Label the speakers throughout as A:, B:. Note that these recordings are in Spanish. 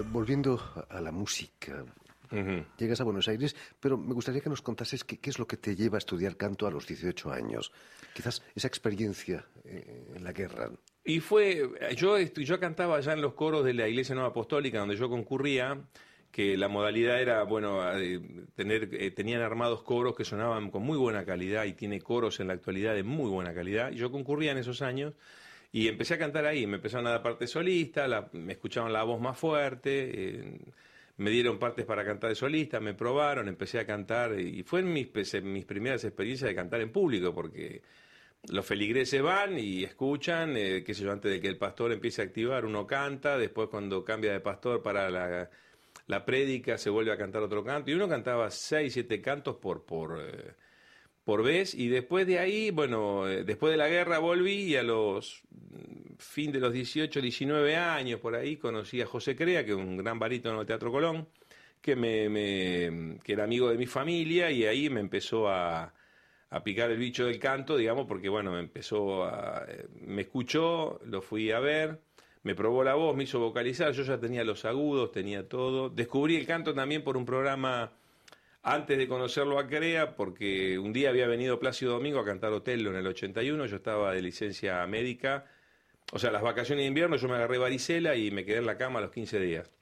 A: volviendo a la música, llegas a Buenos Aires, pero me gustaría que nos contases qué es lo que te lleva a estudiar canto a los 18 años. Quizás esa experiencia en la guerra.
B: Y yo cantaba ya en los coros de la Iglesia Nueva Apostólica, donde yo concurría, que la modalidad era, bueno, tenían armados coros que sonaban con muy buena calidad, y tiene coros en la actualidad de muy buena calidad. Y yo concurría en esos años y empecé a cantar ahí. Me empezaron a dar parte solista, me escuchaban la voz más fuerte, me dieron partes para cantar de solista, me probaron, empecé a cantar, y fue en mis primeras experiencias de cantar en público, porque los feligreses van y escuchan, qué sé yo, antes de que el pastor empiece a activar, uno canta, después cuando cambia de pastor para la prédica se vuelve a cantar otro canto, y uno cantaba 6, 7 cantos por vez, y después de ahí, bueno, después de la guerra volví, y a los fin de los 18, 19 años, por ahí, conocí a José Crea, que es un gran barítono del Teatro Colón, que que era amigo de mi familia, y ahí me empezó a picar el bicho del canto, digamos, porque bueno, me escuchó, lo fui a ver, me probó la voz, me hizo vocalizar, yo ya tenía los agudos, tenía todo. Descubrí el canto también por un programa antes de conocerlo a Crea, porque un día había venido Plácido Domingo a cantar Otello en el 81, yo estaba de licencia médica, o sea, las vacaciones de invierno, yo me agarré varicela y me quedé en la cama a los 15 días.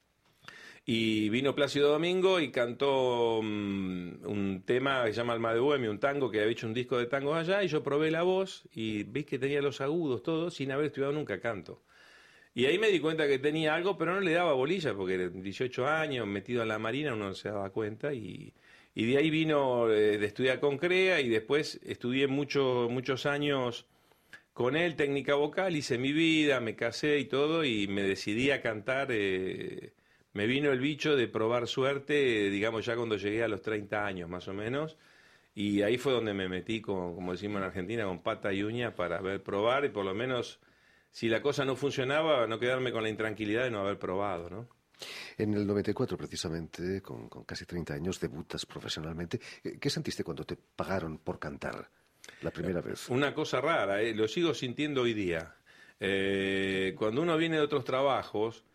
B: Y vino Plácido Domingo y cantó un tema que se llama Alma de Bohemia, un tango, que había hecho un disco de tangos allá, y yo probé la voz y vi que tenía los agudos todos sin haber estudiado nunca canto. Y ahí me di cuenta que tenía algo, pero no le daba bolilla, porque era 18 años, metido en la marina, uno no se daba cuenta, y de ahí vino de estudiar con Crea, y después estudié muchos años con él, técnica vocal, hice mi vida, me casé y todo, y me decidí a cantar. Me vino el bicho de probar suerte, digamos, ya cuando llegué a los 30 años, más o menos, y ahí fue donde me metí, como decimos en Argentina, con pata y uña, para probar, y por lo menos, si la cosa no funcionaba, no quedarme con la intranquilidad de no haber probado, ¿no?
A: En el 94, precisamente, con casi 30 años, debutas profesionalmente. ¿Qué sentiste cuando te pagaron por cantar la primera vez?
B: Una cosa rara, lo sigo sintiendo hoy día. Cuando uno viene de otros trabajos,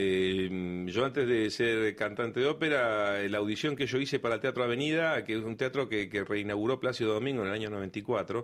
B: yo antes de ser cantante de ópera, la audición que yo hice para el Teatro Avenida, que es un teatro que reinauguró Plácido Domingo en el año 94,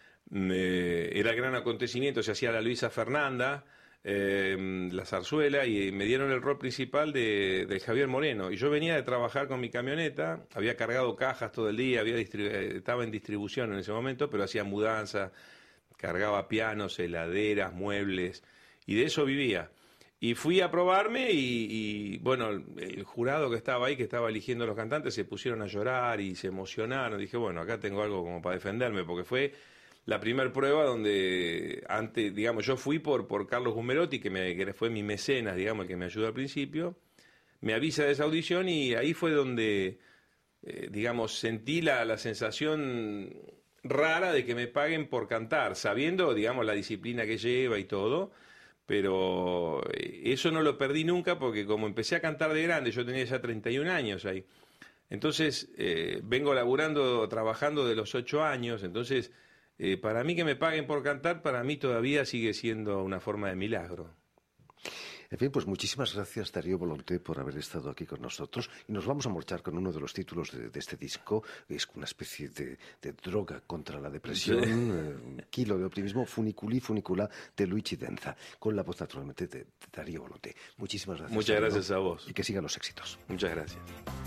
B: era el gran acontecimiento, se hacía la Luisa Fernanda, la zarzuela, y me dieron el rol principal de Javier Moreno, y yo venía de trabajar con mi camioneta, había cargado cajas todo el día, estaba en distribución en ese momento, pero hacía mudanza, cargaba pianos, heladeras, muebles, y de eso vivía. Y fui a probarme y bueno, el jurado que estaba ahí, que estaba eligiendo a los cantantes, se pusieron a llorar y se emocionaron. Dije, bueno, acá tengo algo como para defenderme, porque fue la primer prueba donde, antes, digamos, yo fui por Carlos Gumerotti, que fue mi mecenas, digamos, el que me ayudó al principio, me avisa de esa audición, y ahí fue donde, digamos, sentí la sensación rara de que me paguen por cantar, sabiendo, digamos, la disciplina que lleva y todo. Pero eso no lo perdí nunca, porque como empecé a cantar de grande, yo tenía ya 31 años ahí. Entonces, vengo trabajando de los 8 años. Entonces, para mí que me paguen por cantar, para mí todavía sigue siendo una forma de milagro.
A: En fin, pues muchísimas gracias, Darío Volonté, por haber estado aquí con nosotros. Y nos vamos a marchar con uno de los títulos de este disco. Es una especie de droga contra la depresión, un kilo de optimismo, Funiculi, Funicula, de Luigi Denza, con la voz naturalmente de Darío Volonté. Muchísimas gracias.
B: Muchas gracias a vos.
A: Y que sigan los éxitos.
B: Muchas gracias.